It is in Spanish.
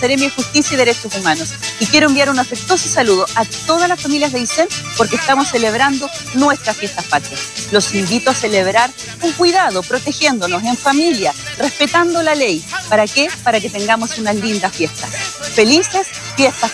Seremi de Justicia y Derechos Humanos. Y quiero enviar un afectuoso saludo a todas las familias de Aysén porque estamos celebrando nuestras fiestas patrias. Los invito a celebrar con cuidado, protegiéndonos en familia, respetando la ley. ¿Para qué? Para que tengamos unas lindas fiestas. Felices fiestas